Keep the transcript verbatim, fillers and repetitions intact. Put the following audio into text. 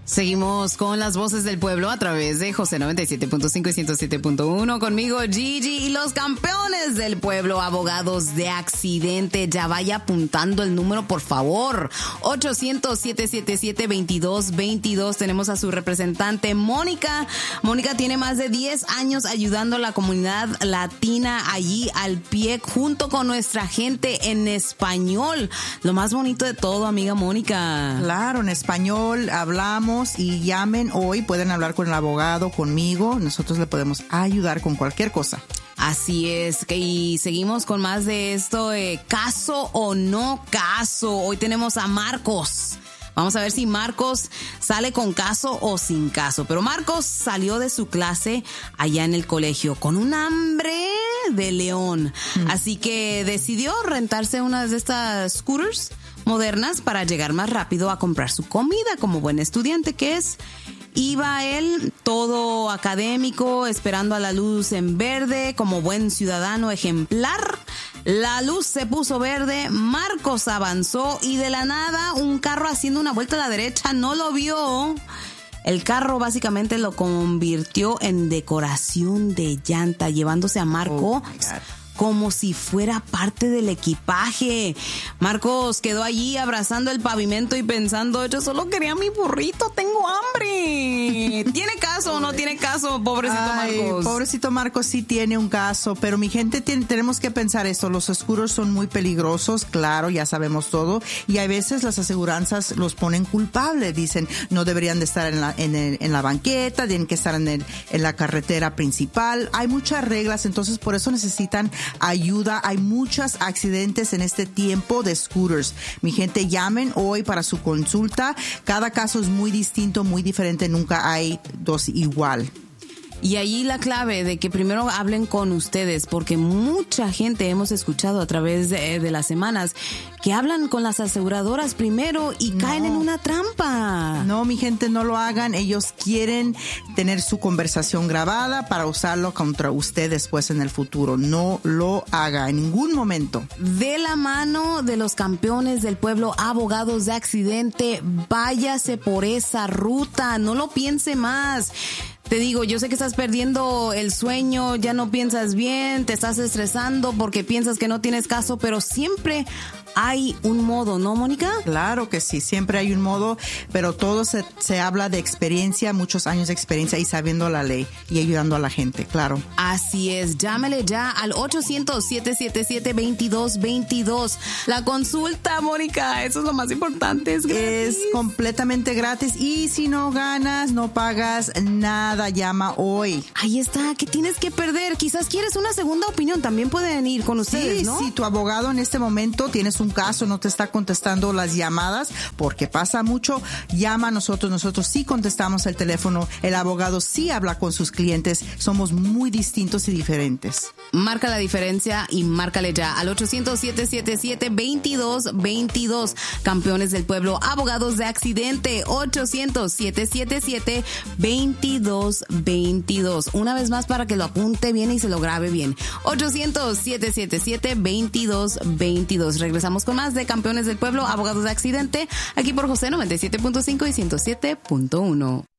Seguimos con las voces del pueblo a través de José noventa y siete punto cinco y ciento siete punto uno. Conmigo Gigi y los campeones del pueblo, abogados de accidente. Ya vaya apuntando el número, por favor. ochocientos, siete siete siete, veintidós veintidós. Tenemos a su representante Mónica. Mónica tiene más de diez años ayudando a la comunidad latina allí al pie junto con nuestra gente en español. Lo más bonito de todo, amiga Mónica. Claro, en español hablamos. Y llamen hoy, pueden hablar con el abogado, conmigo, nosotros le podemos ayudar con cualquier cosa. Así es, y seguimos con más de esto, eh, caso o no caso. Hoy tenemos a Marcos. Vamos a ver si Marcos sale con caso o sin caso. Pero Marcos salió de su clase allá en el colegio con un hambre de león. Mm. Así que decidió rentarse una de estas scooters modernas para llegar más rápido a comprar su comida, como buen estudiante que es. Iba él todo académico, esperando a la luz en verde, como buen ciudadano ejemplar. La luz se puso verde, Marcos avanzó y de la nada un carro haciendo una vuelta a la derecha no lo vio. El carro básicamente lo convirtió en decoración de llanta, llevándose a Marcos como si fuera parte del equipaje. Marcos quedó allí abrazando el pavimento y pensando, yo solo quería mi burrito, tengo hambre. ¿Tiene caso o no tiene caso, pobrecito Ay, Marcos? Pobrecito Marcos sí tiene un caso, pero mi gente, tiene, tenemos que pensar esto, los scooters son muy peligrosos, claro, ya sabemos todo, y a veces las aseguranzas los ponen culpables, dicen, no deberían de estar en la, en, el, en la banqueta, tienen que estar en, el, en la carretera principal, hay muchas reglas, entonces por eso necesitan ayuda. Hay muchos accidentes en este tiempo de scooters. Mi gente, llamen hoy para su consulta. Cada caso es muy distinto, muy diferente. Nunca hay dos igual. Y ahí la clave de que primero hablen con ustedes, porque mucha gente hemos escuchado a través de, de las semanas que hablan con las aseguradoras primero y no. caen en una trampa. No, mi gente, no lo hagan. Ellos quieren tener su conversación grabada para usarlo contra usted después en el futuro. No lo haga en ningún momento. De la mano de los campeones del pueblo, abogados de accidente, váyase por esa ruta. No lo piense más. Te digo, yo sé que estás perdiendo el sueño, ya no piensas bien, te estás estresando porque piensas que no tienes caso, pero siempre hay un modo, ¿no, Mónica? Claro que sí, siempre hay un modo, pero todo se, se habla de experiencia, muchos años de experiencia y sabiendo la ley y ayudando a la gente, claro. Así es, llámele ya al ochocientos, siete siete siete, veintidós veintidós. La consulta, Mónica, eso es lo más importante, es gratis. Es completamente gratis y si no ganas, no pagas nada, llama hoy. Ahí está, ¿qué tienes que perder? Quizás quieres una segunda opinión, también pueden ir con ustedes, sí, ¿no? Si tu abogado en este momento tienes un caso, no te está contestando las llamadas, porque pasa mucho, llama a nosotros, nosotros sí contestamos el teléfono, el abogado sí habla con sus clientes, somos muy distintos y diferentes. Marca la diferencia y márcale ya al ochocientos, siete siete siete, veintidós veintidós. Campeones del pueblo, abogados de accidente, ochocientos, siete siete siete, veintidós veintidós. Una vez más para que lo apunte bien y se lo grabe bien. ochocientos, siete siete siete, veintidós veintidós. Regresamos con más de Campeones del Pueblo, abogados de accidente, aquí por José noventa y siete punto cinco y ciento siete punto uno.